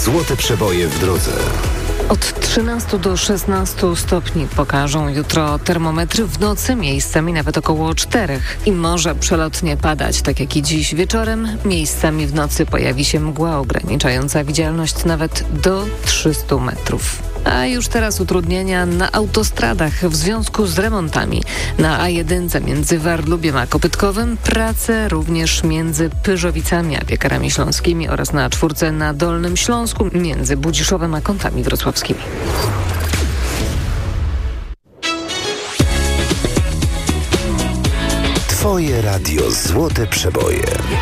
Złote przeboje w drodze. Od 13 do 16 stopni pokażą jutro termometry, w nocy miejscami nawet około 4 i może przelotnie padać, tak jak i dziś wieczorem. Miejscami w nocy pojawi się mgła ograniczająca widzialność nawet do 300 metrów. A już teraz utrudnienia na autostradach w związku z remontami. Na A1 między Warlubiem a Kopytkowem, prace również między Pyrzowicami a Piekarami Śląskimi oraz na A4 na Dolnym Śląsku między Budziszowem a Kątami Wrocławskimi. Twoje radio Złote Przeboje.